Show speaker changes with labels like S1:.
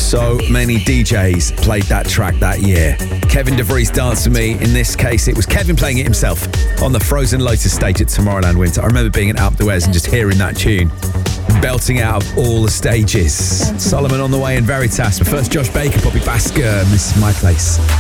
S1: So many DJs played that track that year. Kevin DeVries, Dance With Me. In this case, it was Kevin playing it himself on the Frozen Lotus stage at Tomorrowland Winter. I remember being at Alpe d'Huez and just hearing that tune belting out of all the stages. Solomon on the way in Veritas, but first Josh Baker, Bobby Basker, and This Is My Place.